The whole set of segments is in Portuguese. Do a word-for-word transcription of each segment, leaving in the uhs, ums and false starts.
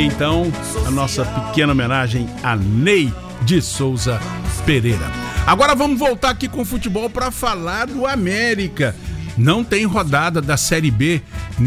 então a nossa pequena homenagem a Ney de Souza Pereira. Agora vamos voltar aqui com o futebol para falar do América. Não tem rodada da Série B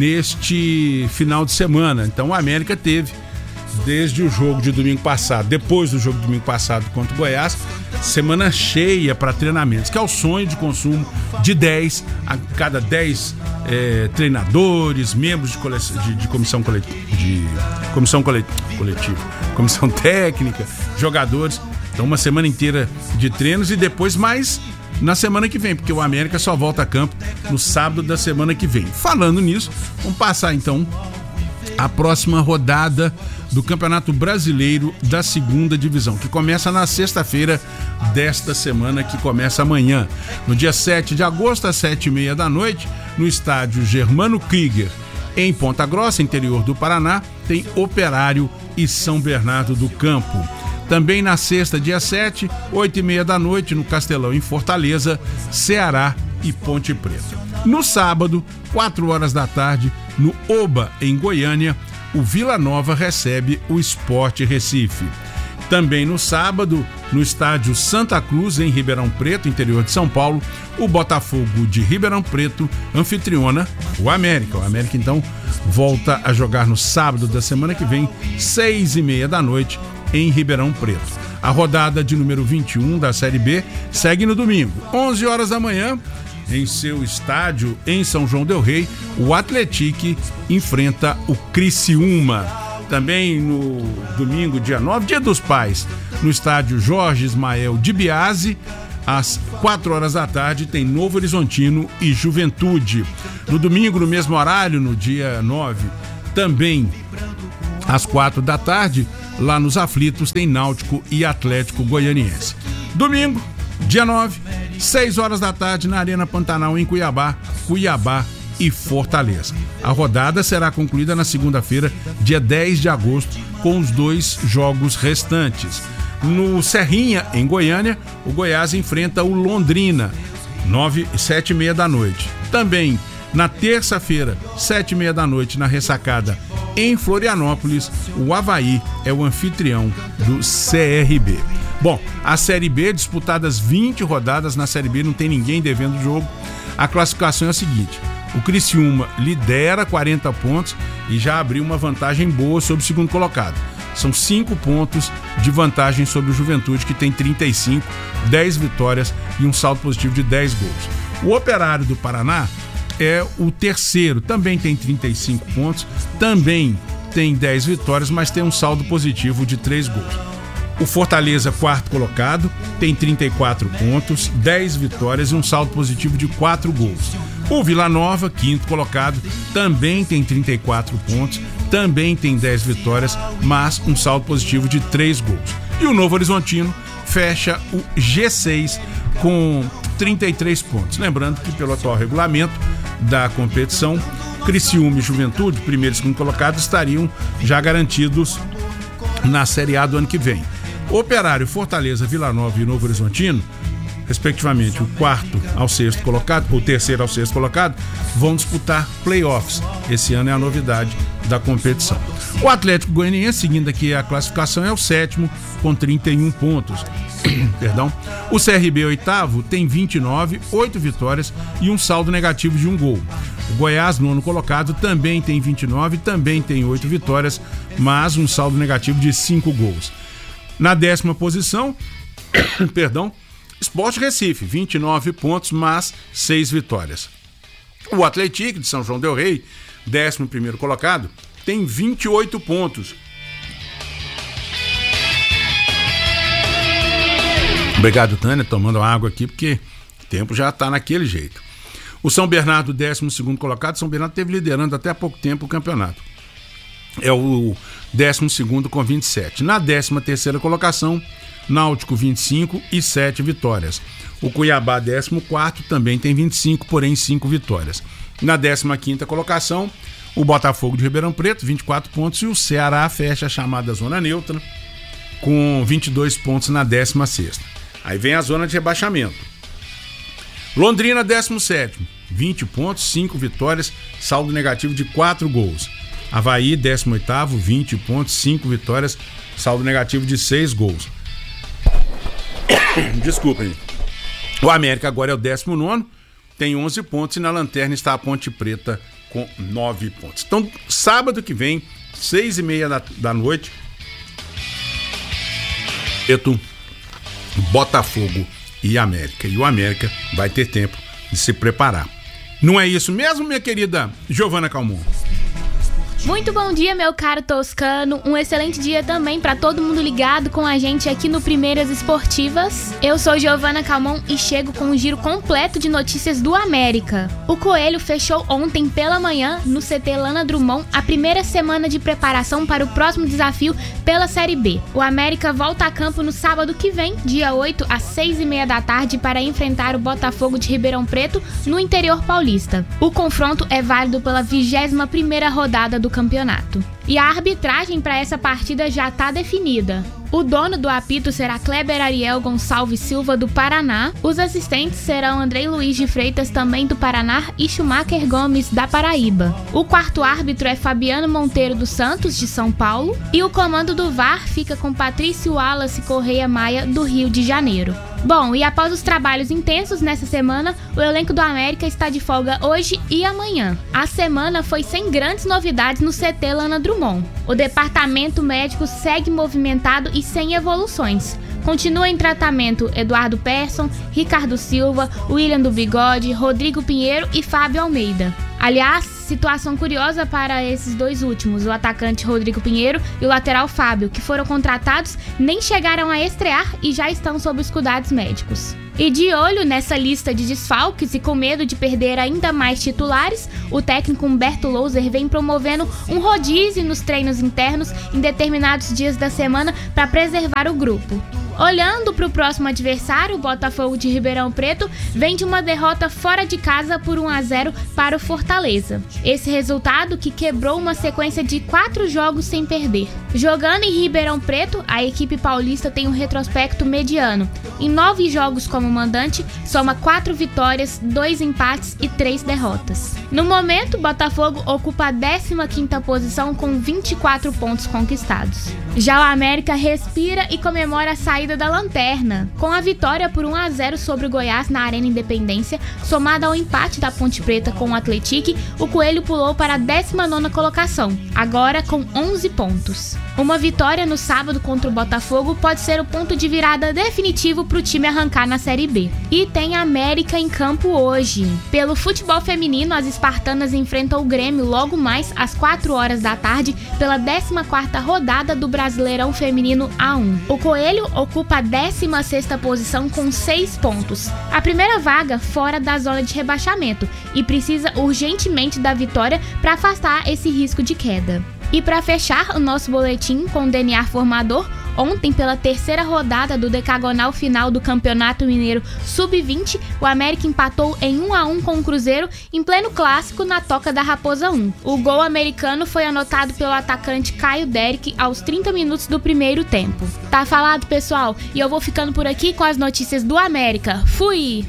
neste final de semana, então o América teve desde o jogo de domingo passado, depois do jogo de domingo passado contra o Goiás, semana cheia para treinamentos, que é o sonho de consumo de dez a cada dez é, treinadores, membros de, cole... de, de comissão coletiva, de comissão cole... coletiva, comissão técnica, jogadores. Então uma semana inteira de treinos e depois mais na semana que vem, porque o América só volta a campo no sábado da semana que vem. Falando nisso, vamos passar então a próxima rodada do Campeonato Brasileiro da Segunda Divisão, que começa na sexta-feira desta semana, que começa amanhã. No dia sete de agosto, às sete e meia da noite, no estádio Germano Krieger, em Ponta Grossa, interior do Paraná, tem Operário e São Bernardo do Campo. Também na sexta, dia sete, oito e meia da noite, no Castelão, em Fortaleza, Ceará e Ponte Preta. No sábado, quatro horas da tarde, no Oba, em Goiânia, o Vila Nova recebe o Sport Recife. Também no sábado, no estádio Santa Cruz, em Ribeirão Preto, interior de São Paulo, o Botafogo de Ribeirão Preto anfitriona o América. O América, então, volta a jogar no sábado da semana que vem, seis e meia da noite, em Ribeirão Preto. A rodada de número vinte e um da Série B segue no domingo, onze horas da manhã, em seu estádio em São João del Rei, o Atlético enfrenta o Criciúma. Também no domingo, dia nove, dia dos pais, no estádio Jorge Ismael de Biase, às quatro horas da tarde, tem Novo Horizontino e Juventude. No domingo, no mesmo horário, no dia nove, também às quatro da tarde, lá nos Aflitos, tem Náutico e Atlético Goianiense. Domingo, dia nove, seis horas da tarde, na Arena Pantanal, em Cuiabá, Cuiabá e Fortaleza. A rodada será concluída na segunda-feira, dia dez de agosto, com os dois jogos restantes. No Serrinha, em Goiânia, o Goiás enfrenta o Londrina, nove, sete e meia da noite. Também na terça-feira, sete e meia da noite, na Ressacada, em Florianópolis, o Avaí é o anfitrião do C R B. Bom, a Série B, disputadas vinte rodadas, na Série B não tem ninguém devendo o jogo. A classificação é a seguinte: o Criciúma lidera quarenta pontos e já abriu uma vantagem boa sobre o segundo colocado. São cinco pontos de vantagem sobre o Juventude, que tem trinta e cinco, dez vitórias e um saldo positivo de dez gols. O Operário do Paraná é o terceiro, também tem trinta e cinco pontos, também tem dez vitórias, mas tem um saldo positivo de três gols. O Fortaleza, quarto colocado, tem trinta e quatro pontos, dez vitórias e um saldo positivo de quatro gols. O Vila Nova, quinto colocado, também tem trinta e quatro pontos, também tem dez vitórias, mas um saldo positivo de três gols. E o Novo Horizontino fecha o G seis com trinta e três pontos. Lembrando que, pelo atual regulamento da competição, Criciúma e Juventude, primeiro e segundo colocado, estariam já garantidos na Série A do ano que vem. Operário, Fortaleza, Vila Nova e Novo Horizontino, respectivamente o quarto ao sexto colocado, ou terceiro ao sexto colocado, vão disputar playoffs. Esse ano é a novidade da competição. O Atlético Goianiense, seguindo aqui a classificação, é o sétimo com trinta e um pontos. Perdão. O C R B, oitavo, tem vinte e nove, oito vitórias e um saldo negativo de um gol. O Goiás, nono colocado, também tem vinte e nove, também tem oito vitórias, mas um saldo negativo de cinco gols. Na décima posição, perdão, Sport Recife, vinte e nove pontos, mas seis vitórias. O Atlético de São João del Rei, décimo primeiro colocado, tem vinte e oito pontos. Obrigado, Tânia, tomando água aqui, porque o tempo já está naquele jeito. O São Bernardo, décimo segundo colocado, São Bernardo esteve liderando até há pouco tempo o campeonato. É o décimo segundo com vinte e sete. Na décima terceira colocação, Náutico, vinte e cinco e sete vitórias. O Cuiabá, décimo quarto, também tem vinte e cinco, porém cinco vitórias. Na décima quinta colocação, o Botafogo de Ribeirão Preto, vinte e quatro pontos, e o Ceará fecha a chamada zona neutra com vinte e dois pontos na décima sexta. Aí vem a zona de rebaixamento. Londrina, décimo sétimo, vinte pontos, cinco vitórias, saldo negativo de quatro gols. Avaí, décimo oitavo, vinte pontos, cinco vitórias, saldo negativo de seis gols. Desculpem. O América agora é o décimo nono, tem onze pontos, e na lanterna está a Ponte Preta com nove pontos. Então, sábado que vem, seis e meia da, da noite, Eto, Botafogo e América. E o América vai ter tempo de se preparar. Não é isso mesmo, minha querida Giovana Calmon? Muito bom dia, meu caro Toscano. Um excelente dia também para todo mundo ligado com a gente aqui no Primeiras Esportivas. Eu sou Giovana Calmon e chego com um giro completo de notícias do América. O Coelho fechou ontem pela manhã no C T Lana Drummond a primeira semana de preparação para o próximo desafio pela Série B. O América volta a campo no sábado que vem, dia oito, às seis e meia da tarde, para enfrentar o Botafogo de Ribeirão Preto no interior paulista. O confronto é válido pela vigésima primeira rodada do campeonato. E a arbitragem para essa partida já está definida. O dono do apito será Kleber Ariel Gonçalves Silva, do Paraná. Os assistentes serão Andrei Luiz de Freitas, também do Paraná, e Schumacher Gomes, da Paraíba. O quarto árbitro é Fabiano Monteiro dos Santos, de São Paulo. E o comando do V A R fica com Patrício Wallace Correia Maia, do Rio de Janeiro. Bom, e após os trabalhos intensos nessa semana, o elenco do América está de folga hoje e amanhã. A semana foi sem grandes novidades no C T Lana Drummond. O departamento médico segue movimentado e sem evoluções. Continua em tratamento Eduardo Persson, Ricardo Silva, William do Bigode, Rodrigo Pinheiro e Fábio Almeida. Aliás, situação curiosa para esses dois últimos, o atacante Rodrigo Pinheiro e o lateral Fábio, que foram contratados, nem chegaram a estrear e já estão sob os cuidados médicos. E de olho nessa lista de desfalques e com medo de perder ainda mais titulares, o técnico Humberto Louser vem promovendo um rodízio nos treinos internos em determinados dias da semana para preservar o grupo. Olhando para o próximo adversário, o Botafogo de Ribeirão Preto vem de uma derrota fora de casa por um a zero para o Fortaleza. Esse resultado que quebrou uma sequência de quatro jogos sem perder. Jogando em Ribeirão Preto, a equipe paulista tem um retrospecto mediano. Em nove jogos como mandante, soma quatro vitórias, dois empates e três derrotas. No momento, o Botafogo ocupa a décima quinta posição com vinte e quatro pontos conquistados. Já o América respira e comemora a saída da lanterna. Com a vitória por um a zero sobre o Goiás na Arena Independência, somada ao empate da Ponte Preta com o Atlético, o Coelho pulou para a décima nona colocação, agora com onze pontos. Uma vitória no sábado contra o Botafogo pode ser o ponto de virada definitivo para o time arrancar na Série B. E tem América em campo hoje. Pelo futebol feminino, as espartanas enfrentam o Grêmio logo mais às quatro horas da tarde pela décima quarta rodada do Brasileirão Feminino A um. O Coelho ocupa a décima sexta posição com seis pontos. A primeira vaga fora da zona de rebaixamento e precisa urgentemente da vitória para afastar esse risco de queda. E para fechar o nosso boletim com o D N A formador, ontem, pela terceira rodada do decagonal final do Campeonato Mineiro sub vinte, o América empatou em um a um com o Cruzeiro em pleno clássico na Toca da Raposa um. O gol americano foi anotado pelo atacante Caio Derek aos trinta minutos do primeiro tempo. Tá falado, pessoal, e eu vou ficando por aqui com as notícias do América. Fui!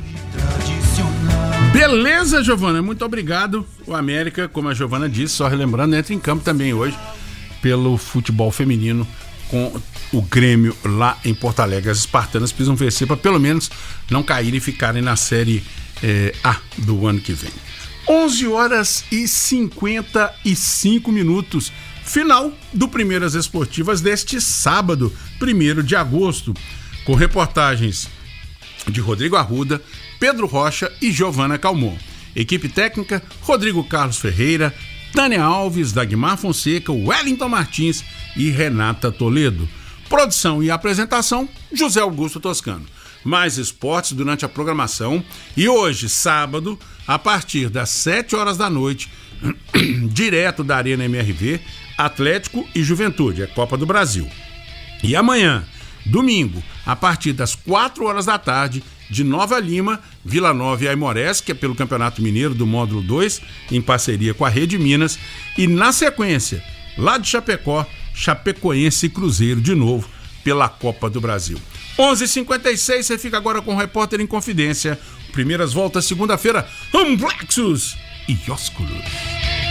Beleza, Giovana, muito obrigado. O América, como a Giovana disse, só relembrando, entra em campo também hoje pelo futebol feminino com o Grêmio lá em Porto Alegre. As espartanas precisam vencer para pelo menos não caírem e ficarem na Série eh, A do ano que vem. onze horas e cinquenta e cinco minutos, final do Primeiras Esportivas deste sábado, primeiro de agosto, com reportagens de Rodrigo Arruda, Pedro Rocha e Giovana Calmon. Equipe técnica, Rodrigo Carlos Ferreira, Tânia Alves, Dagmar Fonseca, Wellington Martins e Renata Toledo. Produção e apresentação, José Augusto Toscano. Mais esportes durante a programação e hoje, sábado, a partir das sete horas da noite, direto da Arena M R V, Atlético e Juventude, a Copa do Brasil. E amanhã, domingo, a partir das quatro horas da tarde, de Nova Lima, Vila Nova e Aimorés, que é pelo Campeonato Mineiro do Módulo dois, em parceria com a Rede Minas. E na sequência, lá de Chapecó, Chapecoense e Cruzeiro de novo pela Copa do Brasil. onze e cinquenta e seis, você fica agora com o Repórter em Confidência. Primeiras voltas segunda-feira, Amplexus e Ósculos.